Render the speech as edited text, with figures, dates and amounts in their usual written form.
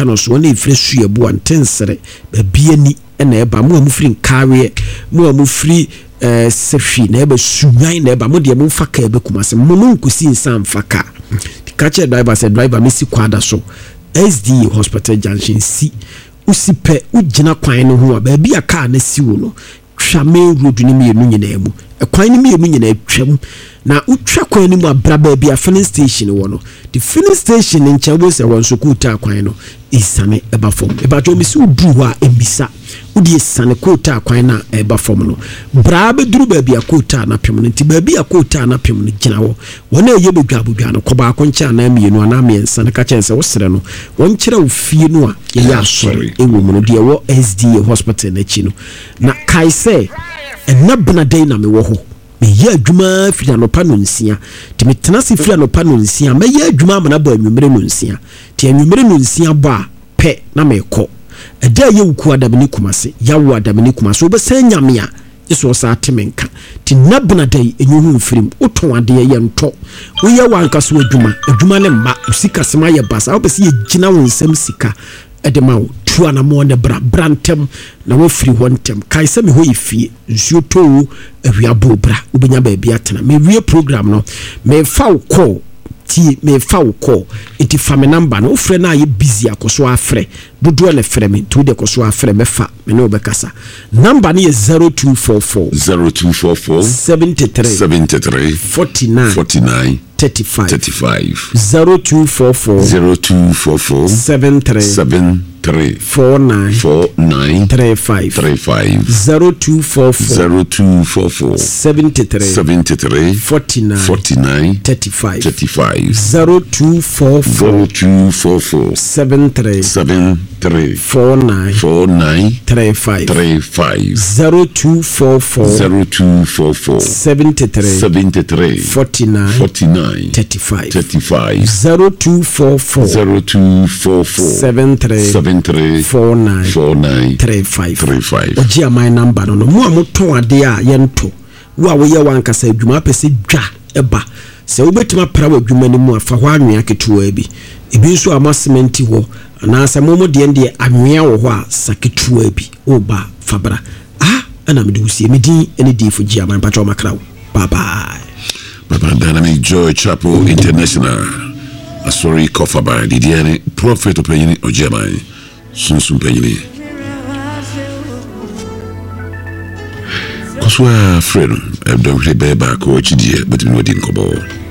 no so na ifresu ye bo antensere ba bia ni na eba mo amufiri nkawe mo amufiri sefwi na eba sunwan na eba mo de mo faka ebe kumase mo no nkosi nsan faka kache driver said driver mesi kwada so SD hospital junction si usipe ugina kwan no ho ba bia car na si wo no twame road ni me nu nyina mu kwan ni me nu nyina twam na utwa kwan ni mu abra ba bia filling station wo no the filling station in chawo se won so kuta kwan no isane eba fom eba jo mi si udu ho a embisa udi isane kuta kwan na eba fom no bra be duru ba bia kuta na pem no nti ba bia kuta na pem no gina wo wona ye bedwabodwa no ko ba ko ncha na mienu na miensa na ka chense wo sere no won kire wo fie no a ye ya sori ewo mu no de wo SDA hospital na chi no na kai se enabna dai na me wo ho me ye adwuma fia no pa no nsia ti me tena se fia no pa no nsia me ye adwuma amana ba anwumere no nsia ti anwumere no nsia ba pe na me ko eda ye wuku adamni kumase yawo adamni kumase obesan nyame a yeso sa atemenka ti nabna dai enyuhu mfirim oton ade ye nto wo ye wankaso adwuma ne mma usika sema ye basa obese ye gina won nsam sika edema tu ana mo ne brantem na wo firi hontem kai se me ho yefie nsuo to awiabo bra obenya ba bia tena me wie program no me fa wo call ti me fa wo call iti fa me number no ofre na ye busy akoso afre dodo le frɛ me to de koso afre me fa me no bekasa number ni 0244 73 49 35 0244 73 49 35 0244 73 49 35 0244 73 49 35 0244 73 49 35 0244 73 35 oji amai number no mo amoton ade a yento wo a wo ye wankasa adwuma pese dwa eba se obetima pra wadwuma ni mu afa ho anwea ketewa bi ebi so amasementi ho na asa momo de anwea wo ho a saketewa bi oba fabra ana mede usie medi ene di fo ji amai pacho makrawo bye bye Dynamic Joy Chapel International Asori Kofaba Didiane Prophet Opeyini Ojemai Sunsun Peyini Koswa Fredo Don't play back or chidie but we didn't go.